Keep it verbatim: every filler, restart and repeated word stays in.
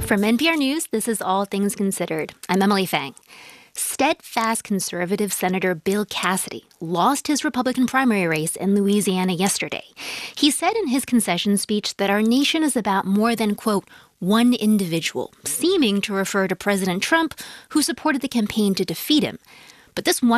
From N P R News, this is All Things Considered. I'm Emily Fang. Steadfast conservative Senator Bill Cassidy lost his Republican primary race in Louisiana yesterday. He said in his concession speech that our nation is about more than, quote, one individual, seeming to refer to President Trump, who supported the campaign to defeat him. But this one